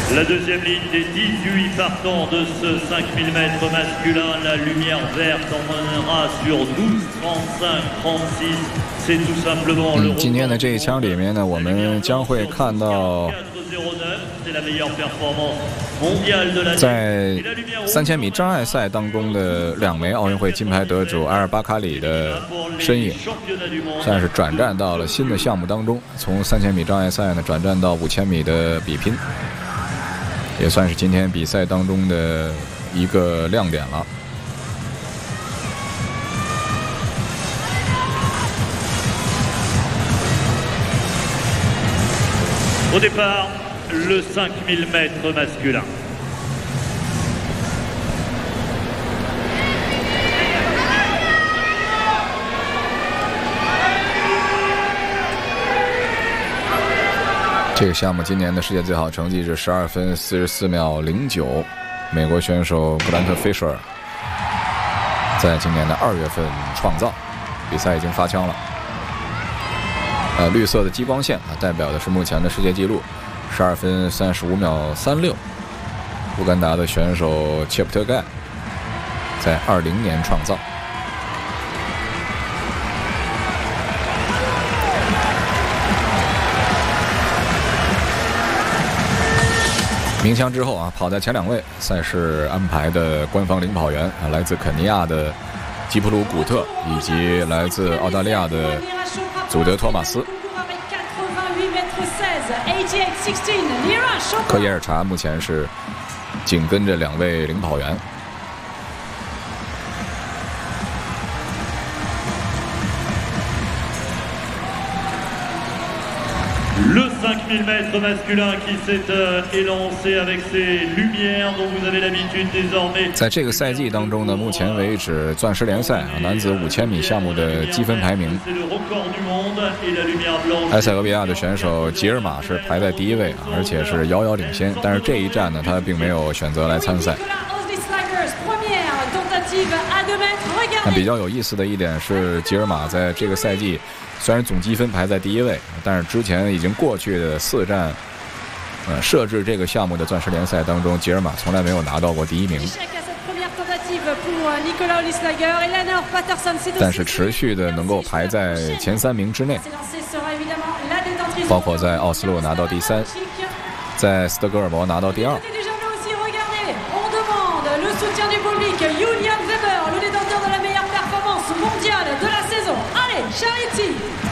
La deuxième ligne des 18 partants de ce 5000 mètres masculin, la lumière verte emmènera sur 12:35:36， c'est tout simplement le。 今天的这一枪里面呢，我们将会看到在3000米障碍赛当中的2枚奥运会金牌得主埃尔巴卡里的身影，算是转战到了新的项目当中，从3000米障碍赛呢转战到5000米的比拼。也算是今天比赛当中的一个亮点了。 Au départ, le 5000 mètres masculin. 这个项目今年的世界最好成绩是12分44秒09，美国选手格兰特·菲舍尔在今年的2月份创造，比赛已经发枪了。绿色的激光线代表的是目前的世界纪录，12分35秒36。乌干达的选手切普特盖在20年创造。鸣枪之后跑在前2位，赛事安排的官方领跑员来自肯尼亚的吉普鲁古特，以及来自澳大利亚的祖德托马斯。科耶尔查目前是紧跟着2位领跑员。 Le 5000 mètres masculin qui s'est élancé avec ses lumières dont vous avez l'habitude désormais。 在这个赛季当中呢，目前为止钻石联赛男子5000米项目的积分排名，埃塞俄比亚的选手吉尔马是排在第1位而且是遥遥领先。但是这一站呢，他并没有选择来参赛。那比较有意思的一点是，吉尔马在这个赛季虽然总积分排在第1位，但是之前已经过去的4站，设置这个项目的钻石联赛当中，吉尔马从来没有拿到过第1名。但是持续的能够排在前3名之内，包括在奥斯陆拿到第3，在斯德哥尔摩拿到第2。 Soutien du public, Julian Weber, le détenteur de la meilleure performance mondiale de la saison. Allez, Charity!